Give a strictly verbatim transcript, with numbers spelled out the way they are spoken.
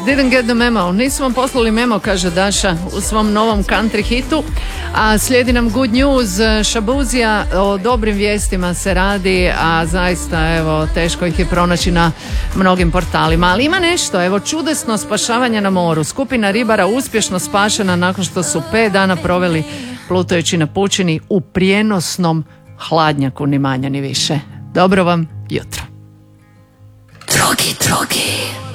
Didn't get the memo. Nisu vam poslali memo, kaže Daša u svom novom country hitu. A slijedi nam good news. Šabuzija, o dobrim vijestima se radi, a zaista evo teško ih je pronaći na mnogim portalima. Ali ima nešto, evo čudesno spašavanje na moru. Skupina ribara uspješno spašena nakon što su pet dana proveli plutajući na pučini u prijenosnom hladnjaku, ni manje ni više. Dobro vam jutro. Drogi, drogi.